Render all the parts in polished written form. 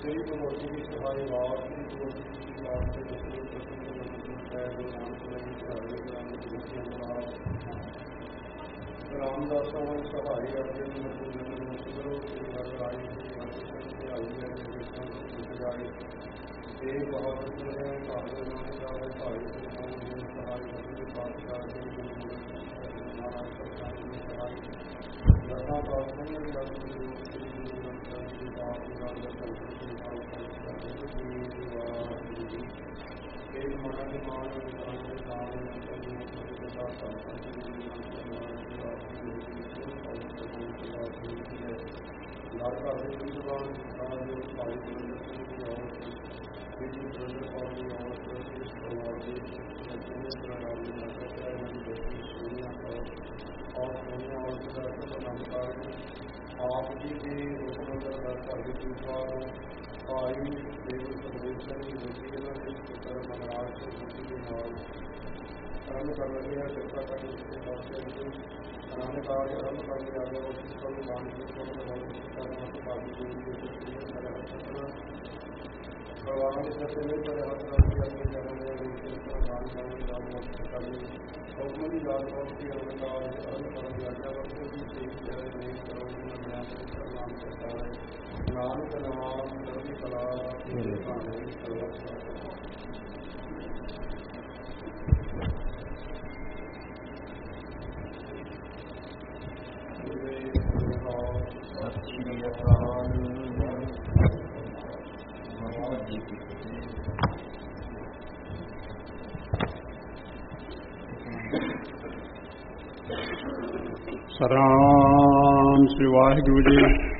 ਸਤਿਨਾਮ ਸ੍ਰੀ ਵਾਹਿਗੁਰੂ ਜੀ।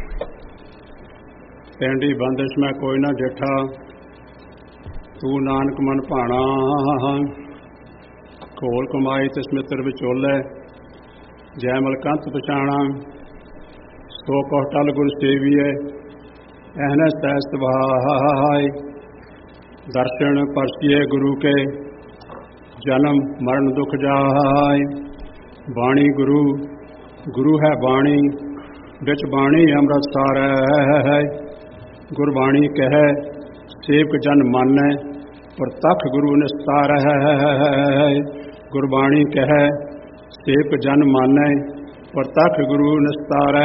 ਪਿੰਡੀ ਬੰਦਿਸ਼ ਮੈਂ ਕੋਈ ਨਾ ਡਿਠਾ, ਤੂੰ ਨਾਨਕ ਮਨ ਭਾਣਾ। ਖੋਲ ਕਮਾਈ ਤਿਸ ਮਿੱਤਰ ਵਿਚੋਲੇ, ਜੈ ਮਲਕੰਤ ਪਛਾਣਾ। ਸੋ ਕੋ ਟਲ ਗੁਰ ਸੇਵੀਏ, ਐਹਨੇ ਸਹਿ ਸੁਭਾਇ। ਦਰਸ਼ਨ ਪਰਸੀਏ ਗੁਰੂ ਕੇ, ਜਨਮ ਮਰਨ ਦੁਖ ਜਾਇ। ਬਾਣੀ ਗੁਰੂ ਗੁਰੂ ਹੈ ਬਾਣੀ, ਵਿੱਚ ਬਾਣੀ ਅੰਮ੍ਰਿਤ ਸਾਰ ਹੈ। ਗੁਰਬਾਣੀ ਕਹੈ ਸੇਵਕ ਜਨ ਮਾਨੈ, ਪ੍ਰਤੱਖ ਗੁਰੂ ਨਿਸਤਾਰ ਹੈ। ਗੁਰਬਾਣੀ ਕਹੈ ਸੇਵਕ ਜਨ ਮਾਨੈ, ਪ੍ਰਤੱਖ ਗੁਰੂ ਨਿਸਤਾਰ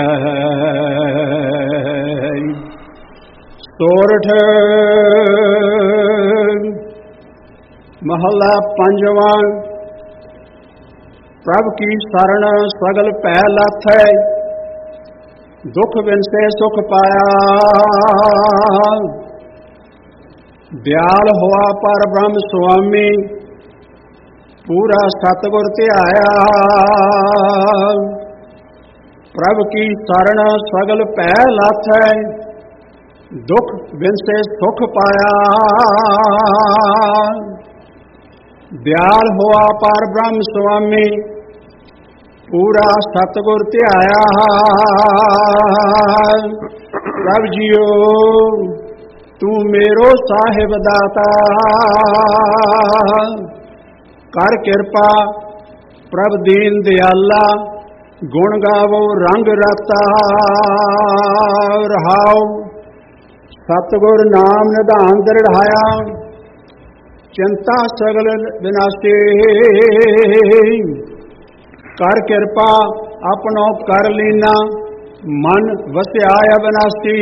ਹੈ। ਸੋਰਠ ਮਹੱਲਾ ਪੰਜਵਾਂ। ਪ੍ਰਭ ਕੀ ਸਰਣ ਸਗਲ ਭੈ ਲਾਥੈ, ਦੁਖ ਬਿਨਸੇ ਸੁਖ ਪਾਇਆ। ਦਿਆਲ ਹੋਆ ਪਰ ਬ੍ਰਹਮ ਸੁਆਮੀ, ਪੂਰਾ ਸਤਿਗੁਰ ਧਿਆਇਆ। ਪ੍ਰਭ ਕੀ ਸਰਣ ਸਗਲ ਭੈ ਲਾਥੈ, ਦੁਖ ਬਿਨਸੇ ਸੁਖ ਪਾਇਆ। ਦਿਆਲ ਹੋਆ ਪਰ ਬ੍ਰਹਮ ਸੁਆਮੀ, ਪੂਰਾ ਸਤਿਗੁਰ ਧਿਆਇਆ। ਪ੍ਰਭ ਜੀਓ ਤੂੰ ਮੇਰੋ ਸਾਹਿਬ ਦਾਤਾ, ਕਰ ਕਿਰਪਾ ਪ੍ਰਭ ਦੀਨ ਦਿਆਲਾ। ਗੁਣ ਗਾਵੋ ਰੰਗ ਰਤਾ, ਰਹਾਉ ਸਤਿਗੁਰ ਨਾਮ ਨਿਧਾਨ ਦ੍ਰਿੜਾਇਆ। ਚਿੰਤਾ ਸਗਲ ਵਿਨਾਸ਼ੀ, ਕਰ ਕਿਰਪਾ ਆਪਣੋ ਕਰ ਲੀਨਾ। ਮਨ ਵਸਿਆ ਅਬਿਨਾਸ਼ੀ,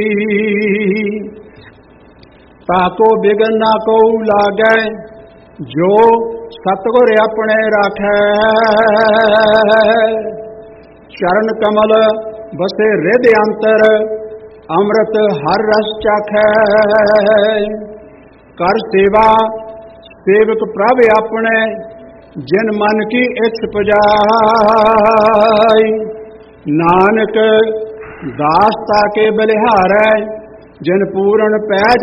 ਤਾਕੋ ਬਿਗਨ ਨਾ ਕੋ ਲਾਗੈ। ਜੋ ਸਤਿਗੁਰ ਆਪਣੇ ਰਾਖੈ, ਚਰਨ ਕਮਲ ਬਸੇ ਰਿਧ ਅੰਤਰ। ਅੰਮ੍ਰਿਤ ਹਰ ਰਸ ਚਾਖੈ, ਕਰ ਸੇਵਾ ਸੇਵਕ ਪ੍ਰਭ ਆਪਣੇ। ਜਿਨ ਮਨ ਕੀ ਇੱਛ ਪੁਜਾਈ, ਨਾਨਕ ਦਾਸ ਤਾਕੇ ਬਲਿਹਾਰੈ। ਜਿਨ ਪੂਰਨ ਪੈਜ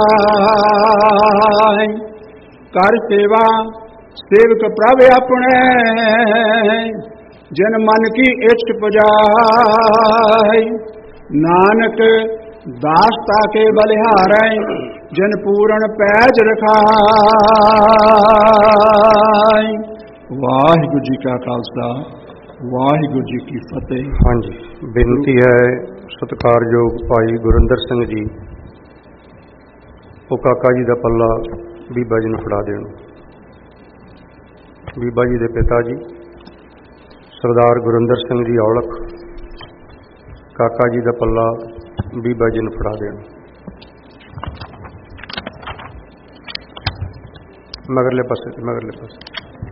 ਰਖਾਇ, ਕਰ ਸੇਵਾ ਸੇਵਕ ਪ੍ਰਭ ਆਪਣੇ। ਜਿਨ ਮਨ ਕੀ ਇੱਛ ਪੁਜਾਈ, ਨਾਨਕ ਦਾਸ ਤਾਕੇ ਬਲਿਹਾਰੈ। ਜਿਨ ਪੂਰਨ ਪੈਜ ਰਖਾਇ। ਵਾਹਿਗੁਰੂ ਜੀ ਕਾ ਖਾਲਸਾ, ਵਾਹਿਗੁਰੂ ਜੀ ਕੀ ਫਤਿਹ। ਹਾਂਜੀ, ਬੇਨਤੀ ਹੈ ਸਤਿਕਾਰਯੋਗ ਭਾਈ ਗੁਰਿੰਦਰ ਸਿੰਘ ਜੀ ਉਹ ਕਾਕਾ ਜੀ ਦਾ ਪੱਲਾ ਬੀਬਾ ਜੀ ਨੂੰ ਫੜਾ ਦੇਣ। ਬੀਬਾ ਜੀ ਦੇ ਪਿਤਾ ਜੀ ਸਰਦਾਰ ਗੁਰਿੰਦਰ ਸਿੰਘ ਜੀ ਔਲਖ ਕਾਕਾ ਜੀ ਦਾ ਪੱਲਾ ਬੀਬਾ ਜੀ ਨੂੰ ਫੜਾ ਦੇਣ। ਮਗਰਲੇ ਪਾਸੇ